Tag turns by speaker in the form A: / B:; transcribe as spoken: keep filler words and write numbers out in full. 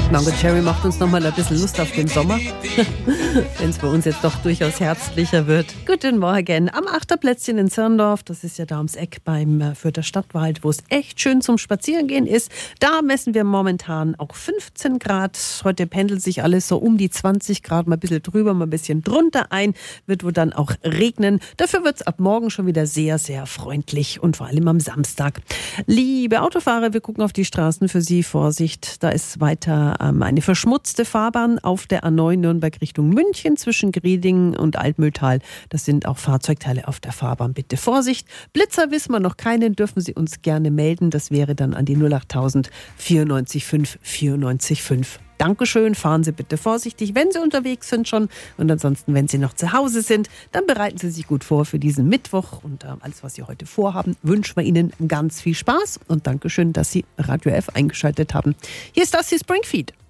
A: Mango Cherry macht uns nochmal ein bisschen Lust auf den Sommer, wenn es bei uns jetzt doch durchaus herbstlicher wird. Guten Morgen am Achterplätzchen in Zirndorf, das ist ja da ums Eck beim Fürther Stadtwald, wo es echt schön zum Spazierengehen ist. Da messen wir momentan auch fünfzehn Grad. Heute pendelt sich alles so um die zwanzig Grad, mal ein bisschen drüber, mal ein bisschen drunter ein, wird wohl dann auch regnen. Dafür wird es ab morgen schon wieder sehr, sehr freundlich und vor allem am Samstag. Liebe Autofahrer, wir gucken auf die Straßen, für Sie Vorsicht, da ist weiter ähm, eine verschmutzte Fahrbahn auf der A neun Nürnberg Richtung München zwischen Greding und Altmühltal. Das sind auch Fahrzeugteile auf der Fahrbahn. Bitte Vorsicht. Blitzer wissen wir noch keinen, dürfen Sie uns gerne melden. Das wäre dann an die null achttausend vierundneunzig fünf vierundneunzig fünf. Dankeschön, fahren Sie bitte vorsichtig, wenn Sie unterwegs sind schon. Und ansonsten, wenn Sie noch zu Hause sind, dann bereiten Sie sich gut vor für diesen Mittwoch. Und äh, alles, was Sie heute vorhaben, wünschen wir Ihnen ganz viel Spaß. Und Dankeschön, dass Sie Radio F eingeschaltet haben. Hier ist das hier Springfeed.